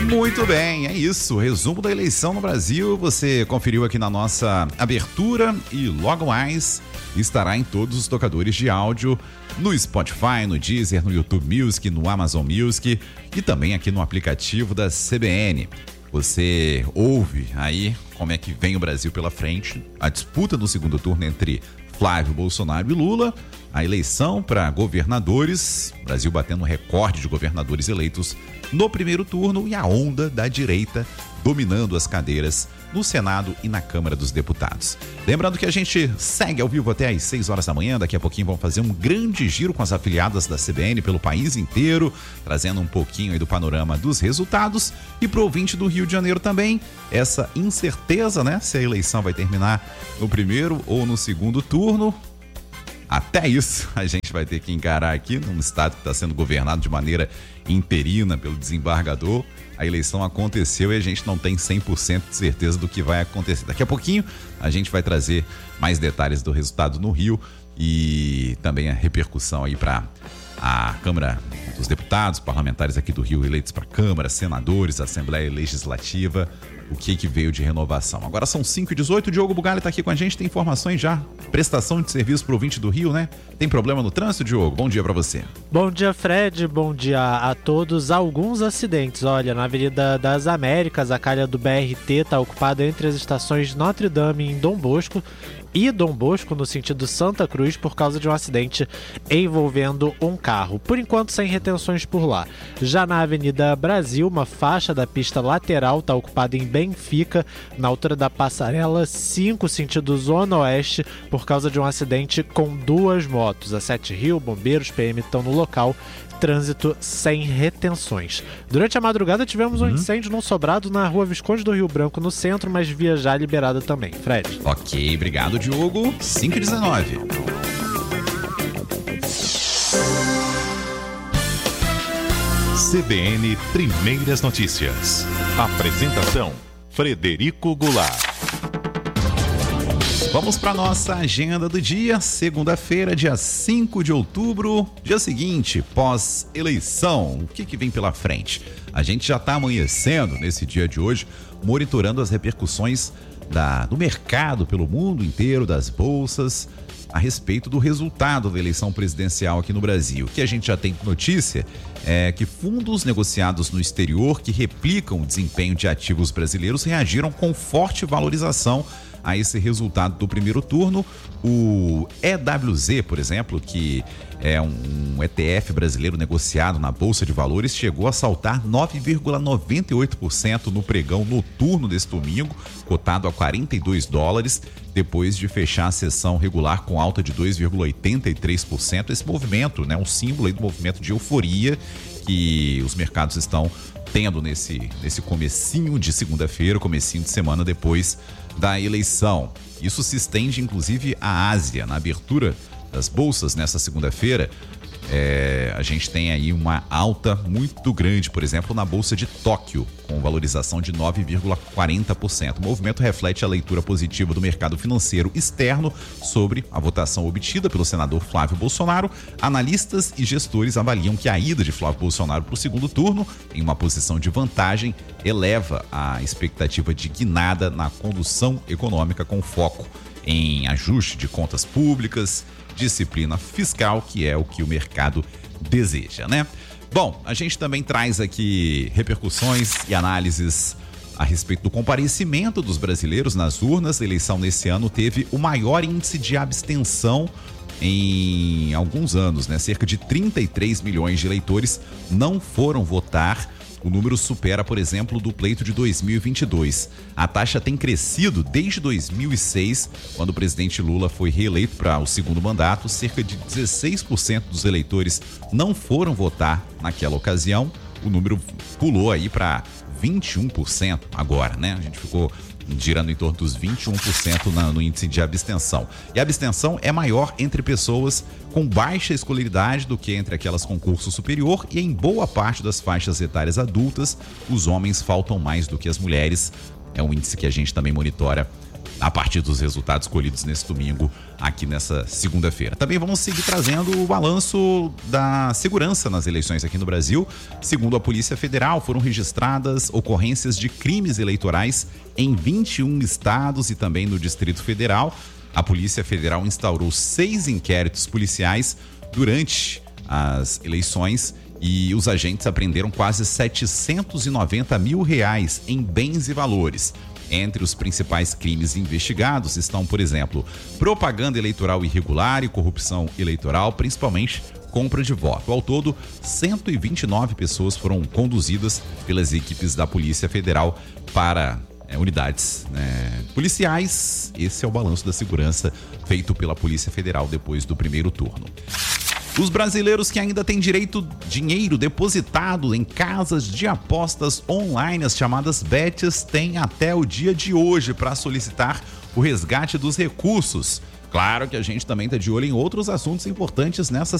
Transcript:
Muito bem, é isso. Resumo da eleição no Brasil. Você conferiu aqui na nossa abertura e logo mais estará em todos os tocadores de áudio, no Spotify, no Deezer, no YouTube Music, no Amazon Music e também aqui no aplicativo da CBN. Você ouve aí como é que vem o Brasil pela frente, a disputa no segundo turno entre Flávio Bolsonaro e Lula, a eleição para governadores, Brasil batendo recorde de governadores eleitos no primeiro turno e a onda da direita dominando as cadeiras no Senado e na Câmara dos Deputados. Lembrando que a gente segue ao vivo até às 6 horas da manhã, daqui a pouquinho vamos fazer um grande giro com as afiliadas da CBN pelo país inteiro, trazendo um pouquinho aí do panorama dos resultados e pro ouvinte do Rio de Janeiro também, essa incerteza, né, se a eleição vai terminar no primeiro ou no segundo turno. Até isso a gente vai ter que encarar aqui num estado que está sendo governado de maneira interina pelo desembargador. A eleição aconteceu e a gente não tem 100% de certeza do que vai acontecer. Daqui a pouquinho a gente vai trazer mais detalhes do resultado no Rio e também a repercussão aí para a Câmara dos Deputados, parlamentares aqui do Rio eleitos para a Câmara, senadores, Assembleia Legislativa, o que veio de renovação. Agora são 5h18, o Diogo Bugalli está aqui com a gente, tem informações já, prestação de serviço para o ouvinte do Rio, né? Tem problema no trânsito, Diogo? Bom dia para você. Bom dia, Fred, bom dia a todos. Alguns acidentes, olha, na Avenida das Américas, a calha do BRT está ocupada entre as estações Notre Dame e Dom Bosco, e Dom Bosco no sentido Santa Cruz por causa de um acidente envolvendo um carro. Por enquanto, sem retenções por lá. Já na Avenida Brasil, uma faixa da pista lateral está ocupada em Benfica, na altura da passarela 5, sentido Zona Oeste, por causa de um acidente com duas motos. A 7 Rio, bombeiros, PM estão no local. Trânsito sem retenções. Durante a madrugada tivemos um incêndio num sobrado na rua Visconde do Rio Branco, no centro, mas via já liberada também. Fred. Ok, obrigado, Diogo. 5h19. CBN Primeiras Notícias. Apresentação: Frederico Goulart. Vamos para nossa agenda do dia, segunda-feira, dia 5 de outubro, dia seguinte, pós-eleição. O que vem pela frente? A gente já está amanhecendo nesse dia de hoje, monitorando as repercussões do mercado pelo mundo inteiro, das bolsas, a respeito do resultado da eleição presidencial aqui no Brasil. O que a gente já tem notícia é que fundos negociados no exterior que replicam o desempenho de ativos brasileiros reagiram com forte valorização a esse resultado do primeiro turno. O EWZ, por exemplo, que é um ETF brasileiro negociado na Bolsa de Valores, chegou a saltar 9,98% no pregão noturno deste domingo, cotado a $42, depois de fechar a sessão regular com alta de 2,83%. Esse movimento, né, um símbolo aí do movimento de euforia que os mercados estão tendo nesse comecinho de segunda-feira, comecinho de semana depois da eleição. Isso se estende inclusive à Ásia. Na abertura das bolsas nessa segunda-feira, a gente tem aí uma alta muito grande, por exemplo, na Bolsa de Tóquio, com valorização de 9,40%. O movimento reflete a leitura positiva do mercado financeiro externo sobre a votação obtida pelo senador Flávio Bolsonaro. Analistas e gestores avaliam que a ida de Flávio Bolsonaro para o segundo turno, em uma posição de vantagem, eleva a expectativa de guinada na condução econômica com foco em ajuste de contas públicas, disciplina fiscal, que é o que o mercado deseja, né? Bom, a gente também traz aqui repercussões e análises a respeito do comparecimento dos brasileiros nas urnas. A eleição nesse ano teve o maior índice de abstenção em alguns anos, né? Cerca de 33 milhões de eleitores não foram votar. O número supera, por exemplo, do pleito de 2022. A taxa tem crescido desde 2006, quando o presidente Lula foi reeleito para o segundo mandato. Cerca de 16% dos eleitores não foram votar naquela ocasião. O número pulou aí para 21% agora, né? A gente ficou girando em torno dos 21% no índice de abstenção. E a abstenção é maior entre pessoas com baixa escolaridade do que entre aquelas com curso superior, e em boa parte das faixas etárias adultas, os homens faltam mais do que as mulheres. É um índice que a gente também monitora a partir dos resultados colhidos nesse domingo aqui nessa segunda-feira. Também vamos seguir trazendo o balanço da segurança nas eleições aqui no Brasil. Segundo a Polícia Federal, foram registradas ocorrências de crimes eleitorais em 21 estados e também no Distrito Federal. A Polícia Federal instaurou 6 inquéritos policiais durante as eleições e os agentes apreenderam quase R$790 mil em bens e valores. Entre os principais crimes investigados estão, por exemplo, propaganda eleitoral irregular e corrupção eleitoral, principalmente compra de voto. Ao todo, 129 pessoas foram conduzidas pelas equipes da Polícia Federal para unidades policiais. Esse é o balanço da segurança feito pela Polícia Federal depois do primeiro turno. Os brasileiros que ainda têm dinheiro depositado em casas de apostas online, as chamadas bets, têm até o dia de hoje para solicitar o resgate dos recursos. Claro que a gente também está de olho em outros assuntos importantes nessa